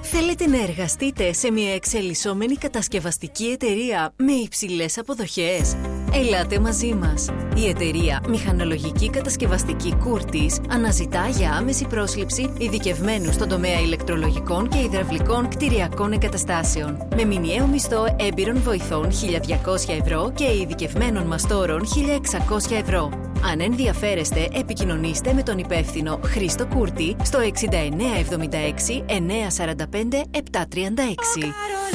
Θέλετε να εργαστείτε σε μια εξελισσόμενη κατασκευαστική εταιρεία με υψηλές αποδοχές? Ελάτε μαζί μας. Η εταιρεία Μηχανολογική Κατασκευαστική Κούρτης αναζητά για άμεση πρόσληψη ειδικευμένους στον τομέα ηλεκτρολογικών και υδραυλικών κτηριακών εγκαταστάσεων. Με μηνιαίο μισθό έμπειρων βοηθών 1.200 ευρώ και ειδικευμένων μαστόρων 1.600 ευρώ. Αν ενδιαφέρεστε, επικοινωνήστε με τον υπεύθυνο Χρήστο Κούρτη στο 6976 945 736.